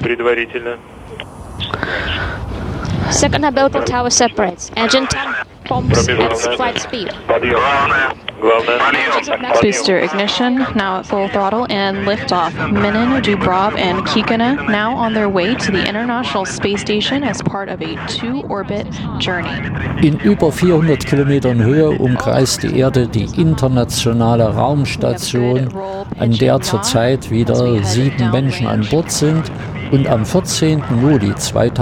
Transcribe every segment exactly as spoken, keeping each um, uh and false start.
предварительно. Second umbilical tower separates. Engine ten bombs at flight speed. Booster ignition now at full throttle and liftoff. Minin, Dubrov, and Kikina now on their way to the International Space Station as part of a two-orbit journey. In über vierhundert Kilometern Höhe umkreist die Erde die internationale Raumstation, an der zurzeit wieder sieben Menschen an Bord sind. Und am vierzehnten Juli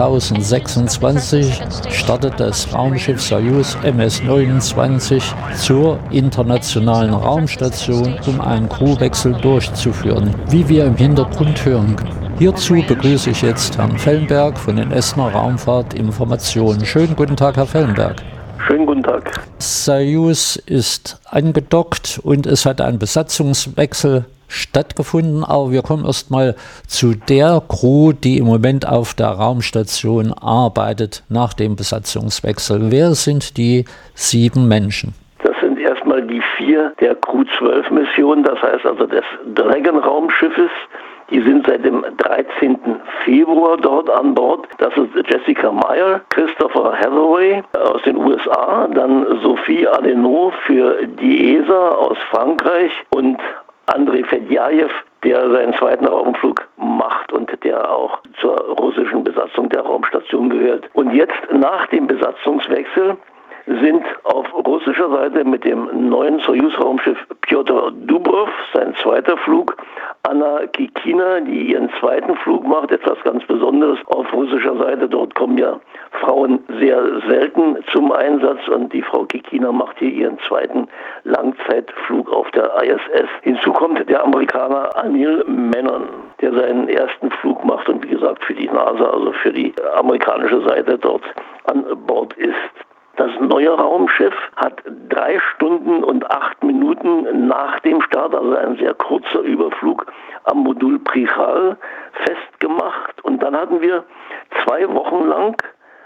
zweitausendsechsundzwanzig startet das Raumschiff Soyuz M S neunundzwanzig zur internationalen Raumstation, um einen Crewwechsel durchzuführen, wie wir im Hintergrund hören. Hierzu begrüße ich jetzt Herrn Fellenberg von den Essener Raumfahrtinformationen. Schönen guten Tag, Herr Fellenberg. Schönen guten Tag. Soyuz ist angedockt und es hat einen Besatzungswechsel stattgefunden, aber wir kommen erst mal zu der Crew, die im Moment auf der Raumstation arbeitet nach dem Besatzungswechsel. Wer sind die sieben Menschen? Das sind erstmal die vier der Crew zwölf Mission, das heißt also des Dragon-Raumschiffes. Die sind seit dem dreizehnten Februar dort an Bord. Das ist Jessica Meyer, Christopher Hathaway aus den U S A, dann Sophie Adenau für die E S A aus Frankreich und Andrei Fedjajew, der seinen zweiten Raumflug macht und der auch zur russischen Besatzung der Raumstation gehört. Und jetzt nach dem Besatzungswechsel sind auf russischer Seite mit dem neuen Soyuz-Raumschiff Pjotr Dubrov, sein zweiter Flug, Anna Kikina, die ihren zweiten Flug macht, etwas ganz Besonderes auf russischer Seite. Dort kommen ja Frauen sehr selten zum Einsatz und die Frau Kikina macht hier ihren zweiten Langzeitflug auf der I S S. Hinzu kommt der Amerikaner Anil Menon, der seinen ersten Flug macht und wie gesagt für die NASA, also für die amerikanische Seite dort an Bord ist. Das neue Raumschiff hat drei Stunden und acht Minuten nach dem Start, also ein sehr kurzer Überflug, am Modul Prichal festgemacht. Und dann hatten wir zwei Wochen lang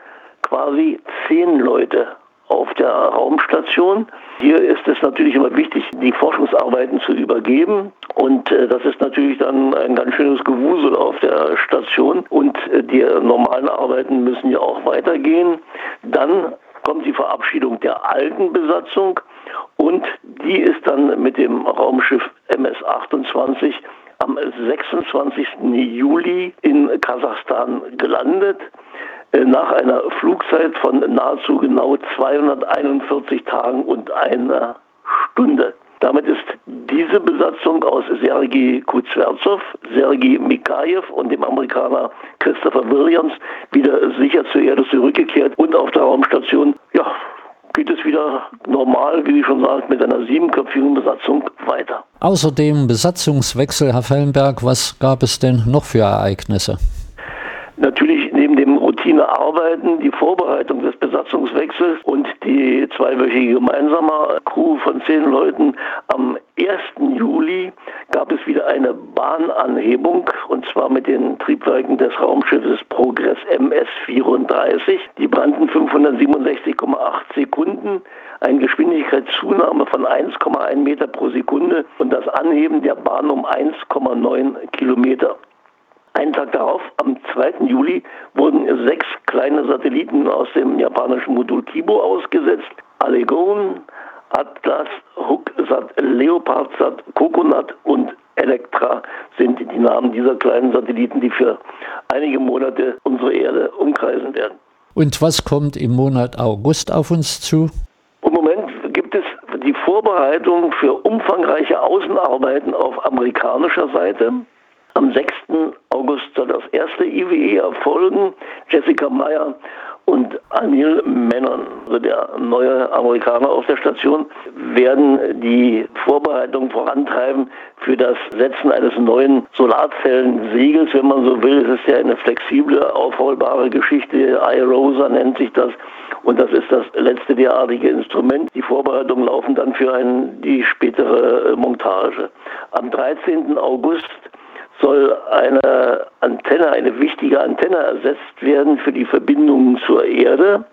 quasi zehn Leute auf der Raumstation. Hier ist es natürlich immer wichtig, die Forschungsarbeiten zu übergeben. Und äh, das ist natürlich dann ein ganz schönes Gewusel auf der Station. Und äh, die normalen Arbeiten müssen ja auch weitergehen. Dann kommt die Verabschiedung der alten Besatzung und die ist dann mit dem Raumschiff M S achtundzwanzig am sechsundzwanzigsten Juli in Kasachstan gelandet, nach einer Flugzeit von nahezu genau zweihunderteinundvierzig Tagen und einer Stunde. Damit ist diese Besatzung aus Sergei Kuzwerzow, Sergei Mikajew und dem Amerikaner Christopher Williams wieder sicher zur Erde zurückgekehrt und auf der Raumstation, ja, geht es wieder normal, wie Sie schon sagt, mit einer siebenköpfigen Besatzung weiter. Außer dem Besatzungswechsel, Herr Fellenberg, was gab es denn noch für Ereignisse? Natürlich neben dem Routinearbeiten, die Vorbereitung des Besatzungswechsels und die zweiwöchige gemeinsame Crew von zehn Leuten. Am ersten Juli gab es wieder eine Bahnanhebung und zwar mit den Triebwerken des Raumschiffes Progress M S vierunddreißig. Die brannten fünfhundertsiebenundsechzig Komma acht Sekunden, eine Geschwindigkeitszunahme von eins Komma eins Meter pro Sekunde und das Anheben der Bahn um eins Komma neun Kilometer. Einen Tag darauf, am zweiten Juli, wurden sechs kleine Satelliten aus dem japanischen Modul Kibo ausgesetzt. Allegon, Atlas, Hooksat, Leopardsat, Coconut und Elektra sind die Namen dieser kleinen Satelliten, die für einige Monate unsere Erde umkreisen werden. Und was kommt im Monat August auf uns zu? Im Moment gibt es die Vorbereitung für umfangreiche Außenarbeiten auf amerikanischer Seite. Am sechsten August soll das erste I W E erfolgen. Jessica Meyer und Anil Menon, also der neue Amerikaner auf der Station, werden die Vorbereitung vorantreiben für das Setzen eines neuen Solarzellensegels, wenn man so will. Es ist ja eine flexible, aufrollbare Geschichte. I R O S A nennt sich das. Und das ist das letzte derartige Instrument. Die Vorbereitungen laufen dann für ein, die spätere Montage. Am dreizehnten August soll eine Antenne, eine wichtige Antenne ersetzt werden für die Verbindungen zur Erde.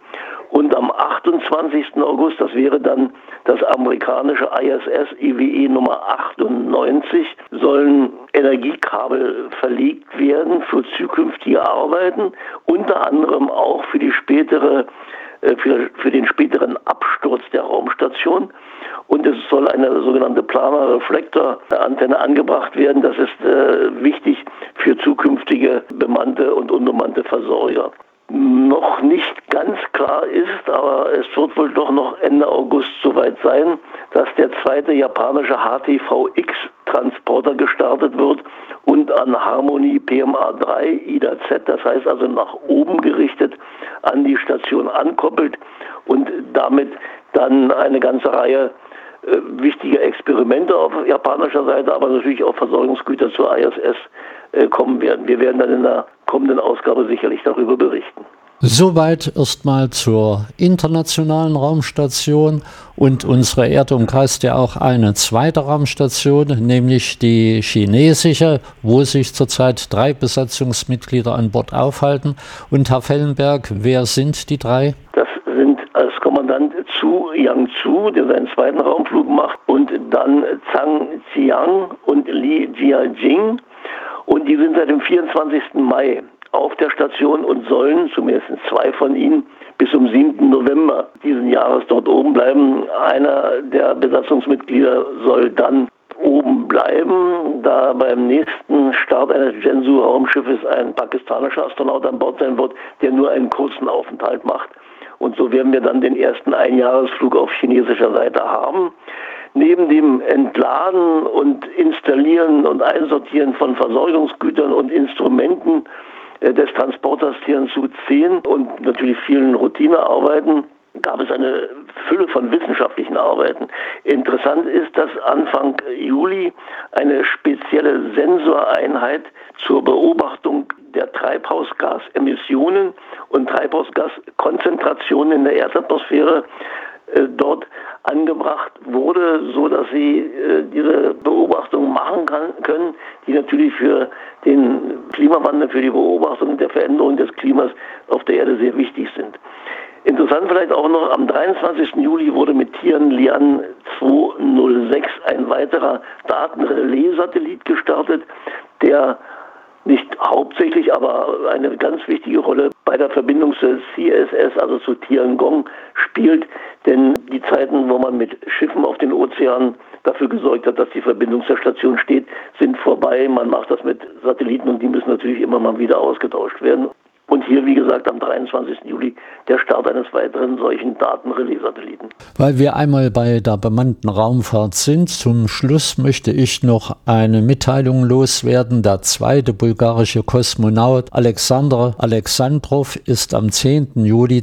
Und am achtundzwanzigsten August, das wäre dann das amerikanische I S S I W E Nummer achtundneunzig, sollen Energiekabel verlegt werden für zukünftige Arbeiten, unter anderem auch für die spätere, für, für den späteren Absturz der Raumstation. Und es soll eine sogenannte Planar-Reflektor-Antenne angebracht werden. Das ist äh, wichtig für zukünftige bemannte und unbemannte Versorger. Noch nicht ganz klar ist, aber es wird wohl doch noch Ende August soweit sein, dass der zweite japanische H T V X-Transporter gestartet wird und an Harmony P M A drei I D A Z, das heißt also nach oben gerichtet, an die Station ankoppelt und damit dann eine ganze Reihe äh, wichtiger Experimente auf japanischer Seite, aber natürlich auch Versorgungsgüter zur I S S äh, kommen werden. Wir werden dann in der kommenden Ausgabe sicherlich darüber berichten. Soweit erstmal zur internationalen Raumstation, und unsere Erde umkreist ja auch eine zweite Raumstation, nämlich die chinesische, wo sich zurzeit drei Besatzungsmitglieder an Bord aufhalten. Und Herr Fellenberg, wer sind die drei? Das sind als Kommandant Zhu Yangzu, der seinen zweiten Raumflug macht, und dann Zhang Xiang und Li Jiajing. Und die sind seit dem vierundzwanzigsten Mai auf der Station und sollen, zumindest zwei von ihnen, bis zum siebten November diesen Jahres dort oben bleiben. Einer der Besatzungsmitglieder soll dann oben bleiben, da beim nächsten Start eines Shenzhou-Raumschiffes ein pakistanischer Astronaut an Bord sein wird, der nur einen kurzen Aufenthalt macht. Und so werden wir dann den ersten Einjahresflug auf chinesischer Seite haben. Neben dem Entladen und Installieren und Einsortieren von Versorgungsgütern und Instrumenten äh, des Transporters Tianzhou zehn und natürlich vielen Routinearbeiten gab es eine Fülle von wissenschaftlichen Arbeiten. Interessant ist, dass Anfang Juli eine spezielle Sensoreinheit zur Beobachtung der Treibhausgasemissionen und Treibhausgaskonzentrationen in der Erdatmosphäre äh, dort angebracht wurde, so dass sie äh, diese Beobachtung machen kann, können, die natürlich für den Klimawandel, für die Beobachtung der Veränderung des Klimas auf der Erde sehr wichtig sind. Interessant vielleicht auch noch, am dreiundzwanzigsten Juli wurde mit Tianlian zweihundertsechs ein weiterer Datenrelais-Satellit gestartet, der nicht hauptsächlich, aber eine ganz wichtige Rolle bei der Verbindung zur C S S, also zu Tiangong, spielt. Denn die Zeiten, wo man mit Schiffen auf den Ozeanen dafür gesorgt hat, dass die Verbindung zur Station steht, sind vorbei. Man macht das mit Satelliten und die müssen natürlich immer mal wieder ausgetauscht werden. Und hier, wie gesagt, am dreiundzwanzigsten Juli der Start eines weiteren solchen Datenrelais-Satelliten. Weil wir einmal bei der bemannten Raumfahrt sind, zum Schluss möchte ich noch eine Mitteilung loswerden. Der zweite bulgarische Kosmonaut Alexander Alexandrov ist am zehnten Juli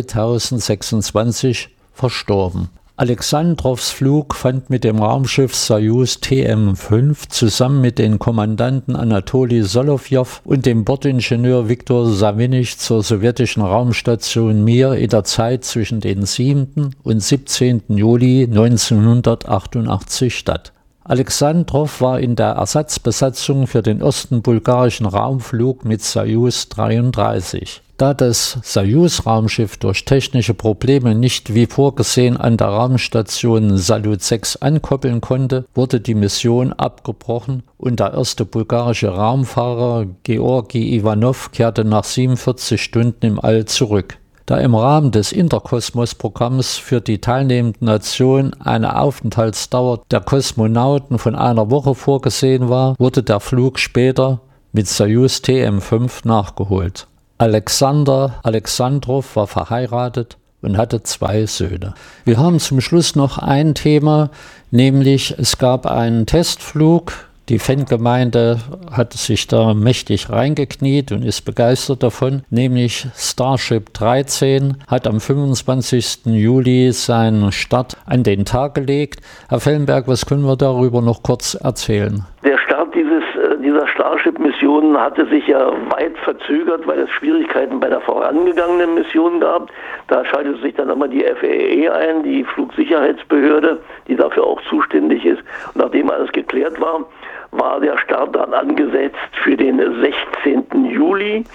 zweitausendsechsundzwanzig verstorben. Alexandrovs Flug fand mit dem Raumschiff Soyuz T M fünf zusammen mit den Kommandanten Anatoli Solovjow und dem Bordingenieur Viktor Savinich zur sowjetischen Raumstation Mir in der Zeit zwischen den siebten und siebzehnten Juli neunzehnhundertachtundachtzig statt. Alexandrov war in der Ersatzbesatzung für den ersten bulgarischen Raumflug mit Soyuz dreiunddreißig. Da das Soyuz-Raumschiff durch technische Probleme nicht wie vorgesehen an der Raumstation Salyut sechs ankoppeln konnte, wurde die Mission abgebrochen und der erste bulgarische Raumfahrer Georgi Ivanov kehrte nach siebenundvierzig Stunden im All zurück. Da im Rahmen des Interkosmos-Programms für die teilnehmenden Nationen eine Aufenthaltsdauer der Kosmonauten von einer Woche vorgesehen war, wurde der Flug später mit Soyuz T M fünf nachgeholt. Alexander Alexandrov war verheiratet und hatte zwei Söhne. Wir haben zum Schluss noch ein Thema, nämlich es gab einen Testflug. Die Fangemeinde hat sich da mächtig reingekniet und ist begeistert davon, nämlich Starship dreizehn hat am fünfundzwanzigsten Juli seinen Start an den Tag gelegt. Herr Fellenberg, was können wir darüber noch kurz erzählen? Der Start dieses, dieser Starship-Mission hatte sich ja weit verzögert, weil es Schwierigkeiten bei der vorangegangenen Mission gab. Da schaltet sich dann immer die F A A ein, die Flugsicherheitsbehörde, die dafür auch zuständig ist. Und nachdem alles geklärt war, war der Start dann angesetzt für den sechzehnten Juli.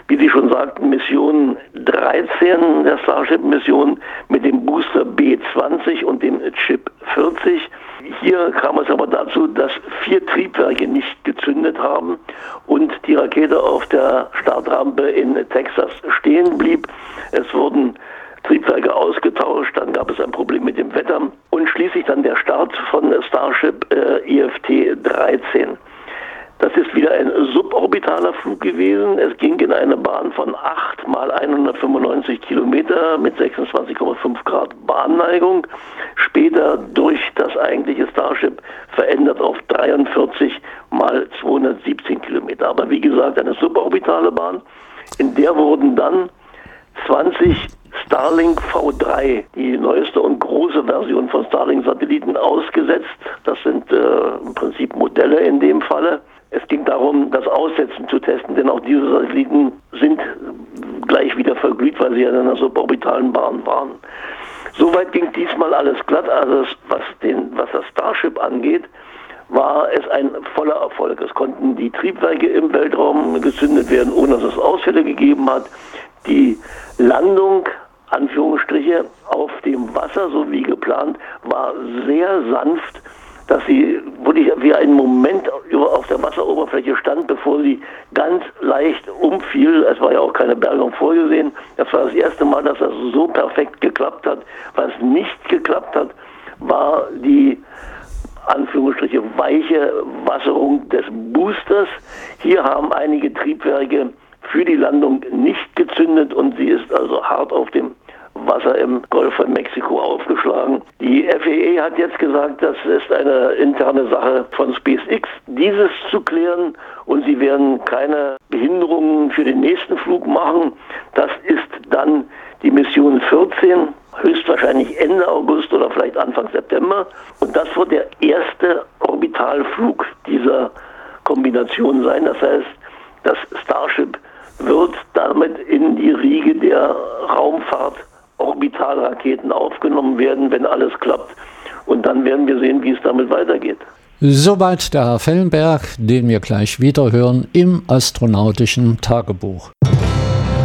wie Sie schon sagten, Mission dreizehn der Starship-Mission mit dem Booster B zwanzig und dem Chip vierzig. Hier kam es aber dazu, dass vier Triebwerke nicht gezündet haben und die Rakete auf der Startrampe in Texas stehen blieb. Es wurden Triebwerke ausgetauscht, dann gab es ein Problem mit dem Wetter und schließlich dann der Start von Starship äh, I F T dreizehn. Das ist wieder ein suborbitaler Flug gewesen. Es ging in eine Bahn von acht mal hundertfünfundneunzig Kilometer mit sechsundzwanzig Komma fünf Grad Bahnneigung. Später durch das eigentliche Starship verändert auf dreiundvierzig mal zweihundertsiebzehn Kilometer. Aber wie gesagt, eine suborbitale Bahn. In der wurden dann zwanzig Starlink V drei, die neueste und große Version von Starlink-Satelliten, ausgesetzt. Das sind äh, im Prinzip Modelle in dem Falle. Es ging darum, das Aussetzen zu testen, denn auch diese Satelliten sind gleich wieder verglüht, weil sie ja in einer suborbitalen Bahn waren. Soweit ging diesmal alles glatt. Also was, den, was das Starship angeht, war es ein voller Erfolg. Es konnten die Triebwerke im Weltraum gezündet werden, ohne dass es Ausfälle gegeben hat. Die Landung, Anführungsstriche, auf dem Wasser, so wie geplant, war sehr sanft, dass sie wirklich wie einen Moment auf der Wasseroberfläche stand, bevor sie ganz leicht umfiel. Es war ja auch keine Bergung vorgesehen. Das war das erste Mal, dass das so perfekt geklappt hat. Was nicht geklappt hat, war die Anführungsstriche weiche Wasserung des Boosters. Hier haben einige Triebwerke für die Landung nicht gezündet und sie ist also hart auf dem Wasser im Golf von Mexiko aufgeschlagen. Die F A A hat jetzt gesagt, das ist eine interne Sache von SpaceX, dieses zu klären, und sie werden keine Behinderungen für den nächsten Flug machen. Das ist dann die Mission vierzehn, höchstwahrscheinlich Ende August oder vielleicht Anfang September. Und das wird der erste Orbitalflug dieser Kombination sein. Das heißt, das Starship wird damit in die Riege der Raumfahrt-Orbitalraketen aufgenommen werden, wenn alles klappt. Und dann werden wir sehen, wie es damit weitergeht. Soweit der Herr Fellenberg, den wir gleich wieder hören im Astronautischen Tagebuch.